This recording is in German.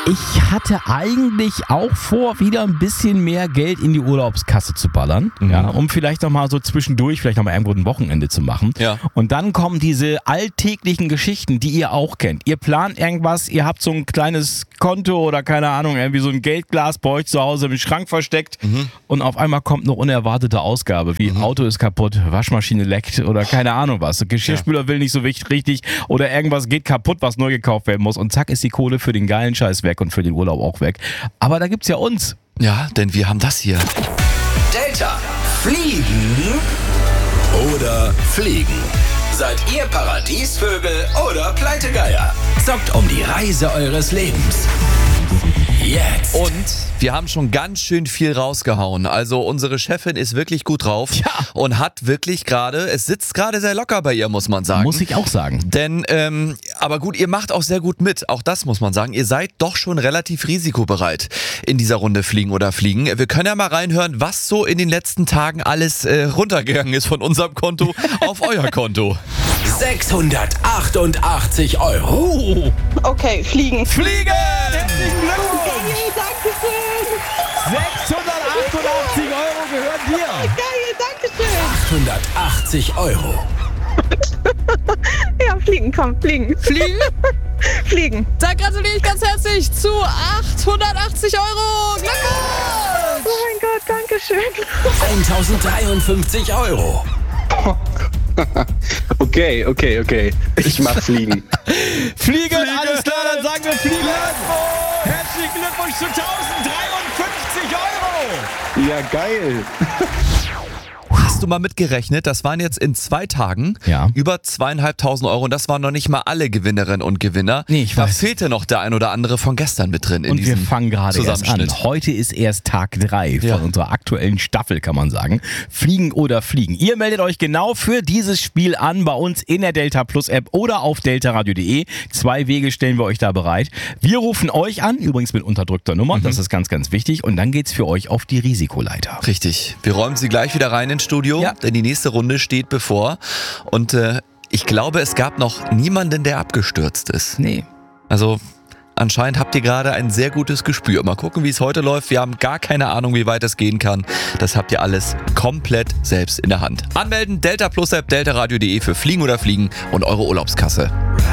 Ich hatte eigentlich auch vor, wieder ein bisschen mehr Geld in die Urlaubskasse zu ballern, ja, um vielleicht nochmal so zwischendurch, vielleicht nochmal irgendwo ein Wochenende zu machen. Ja. Und dann kommen diese alltäglichen Geschichten, die ihr auch kennt. Ihr plant irgendwas, ihr habt so ein kleines Konto oder keine Ahnung, irgendwie so ein Geldglas bei euch zu Hause im Schrank versteckt und auf einmal kommt eine unerwartete Ausgabe, wie Auto ist kaputt, Waschmaschine leckt oder keine Ahnung was. Geschirrspüler will nicht so richtig oder irgendwas geht kaputt, was neu gekauft werden muss und zack ist die Kohle für den geilen Scheiß weg und für den Urlaub auch weg. Aber da gibt's ja uns. Ja, denn wir haben das hier. Delta. Fliegen oder fliegen? Seid ihr Paradiesvögel oder Pleitegeier? Zockt um die Reise eures Lebens. Jetzt. Und wir haben schon ganz schön viel rausgehauen. Also unsere Chefin ist wirklich gut drauf und hat wirklich es sitzt gerade sehr locker bei ihr, muss man sagen. Muss ich auch sagen. Denn, aber gut, ihr macht auch sehr gut mit. Auch das muss man sagen. Ihr seid doch schon relativ risikobereit in dieser Runde Fliegen oder Fliegen. Wir können ja mal reinhören, was so in den letzten Tagen alles runtergegangen ist von unserem Konto auf euer Konto. 688 €. Oh, Okay, fliegen. Fliegen! herzlichen Glückwunsch! Geil, dankeschön. 688 € gehören dir! Geil, dankeschön. 880 €. Ja, fliegen, komm, fliegen. Fliegen? Fliegen. Da gratuliere ich ganz herzlich zu 880 €. Glückwunsch! Oh mein Gott, dankeschön. 1053 €. Okay. Ich mach Fliegen. Fliegen, alles klar, dann sagen wir Fliegen! Herzlichen Glückwunsch zu 1053 €! Ja, geil. Hast du mal mitgerechnet? Das waren jetzt in 2 Tagen über 2.500 € und das waren noch nicht mal alle Gewinnerinnen und Gewinner. Nee, ich da weiß. fehlte noch der ein oder andere von gestern mit drin in Und wir diesem fangen gerade erst an. Zusammenschnitt. Heute ist erst Tag 3 von unserer aktuellen Staffel, kann man sagen. Fliegen oder Fliegen. Ihr meldet euch genau für dieses Spiel an bei uns in der Delta Plus App oder auf deltaradio.de. 2 Wege stellen wir euch da bereit. Wir rufen euch an, übrigens mit unterdrückter Nummer, das ist ganz, ganz wichtig. Und dann geht's für euch auf die Risikoleiter. Richtig. Wir räumen sie gleich wieder rein ins Studio, denn die nächste Runde steht bevor. Und ich glaube, es gab noch niemanden, der abgestürzt ist. Nee. Also anscheinend habt ihr gerade ein sehr gutes Gespür. Mal gucken, wie es heute läuft. Wir haben gar keine Ahnung, wie weit es gehen kann. Das habt ihr alles komplett selbst in der Hand. Anmelden, Delta Plus App, deltaradio.de für Fliegen oder Fliegen und eure Urlaubskasse.